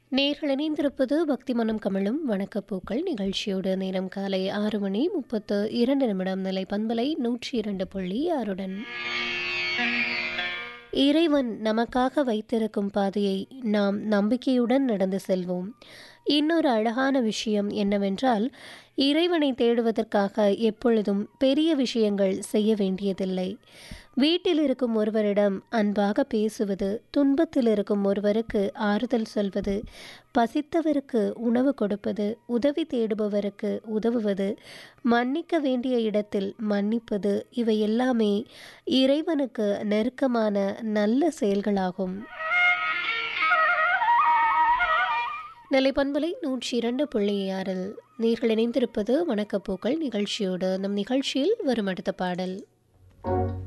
நேர்கள் இணைந்திருப்பது பக்தி மனம் கமழும் வணக்கப்பூக்கள் நிகழ்ச்சியோடு நேரம் காலை 6:32 நிலை பண்பலை 102.6 இறைவன் நமக்காக வைத்திருக்கும் பாதையை நாம் நம்பிக்கையுடன் நடந்து செல்வோம். இன்னொரு அழகான விஷயம் என்னவென்றால், இறைவனை தேடுவதற்காக எப்பொழுதும் பெரிய விஷயங்கள் செய்ய வேண்டியதில்லை. வீட்டில் இருக்கும் ஒருவரிடம் அன்பாக பேசுவது, துன்பத்தில் இருக்கும் ஒருவருக்கு ஆறுதல் சொல்வது, பசித்தவருக்கு உணவு கொடுப்பது, உதவி தேடுபவருக்கு உதவுவது, மன்னிக்க வேண்டிய இடத்தில் மன்னிப்பது, இவை எல்லாமே இறைவனுக்கு நெருக்கமான நல்ல செயல்களாகும். நிலைப்பண்பலை 102.6 நீங்கள் இணைந்திருப்பது வணக்கப்பூக்கள் நிகழ்ச்சியோடு. நம் நிகழ்ச்சியில் வரும் அடுத்த பாடல்